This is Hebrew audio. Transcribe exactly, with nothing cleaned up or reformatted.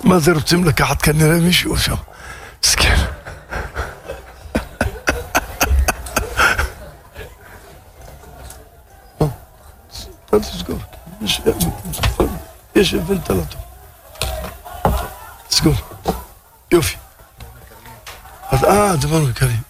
מה זה רוצים לקחת כנראה מישהו שם? סכן. אל תסגור. יש ונטלטור. תסגור. יופי. אה, דבר מקרי.